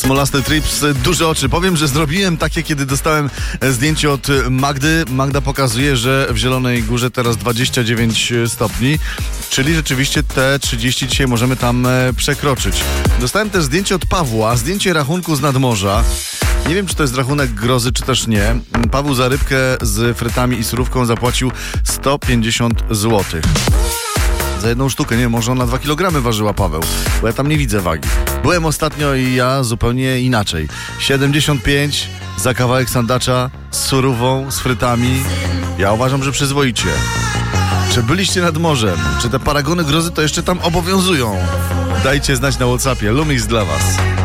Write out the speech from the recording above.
Smolasty Trips, duże oczy. Powiem, że zrobiłem takie, kiedy dostałem zdjęcie od Magdy. Magda pokazuje, że w Zielonej Górze teraz 29 stopni, czyli rzeczywiście te 30 dzisiaj możemy tam przekroczyć. Dostałem też zdjęcie od Pawła, zdjęcie rachunku z nadmorza. Nie wiem, czy to jest rachunek grozy, czy też nie. Paweł za rybkę z frytami i surówką zapłacił 150 zł. Za jedną sztukę, nie, może ona 2 kg ważyła, Paweł, bo ja tam nie widzę wagi. Byłem ostatnio i ja zupełnie inaczej. 75 za kawałek sandacza z surówą, z frytami. Ja uważam, że przyzwoicie. Czy byliście nad morzem? Czy te paragony grozy to jeszcze tam obowiązują? Dajcie znać na WhatsAppie. Lumix dla was.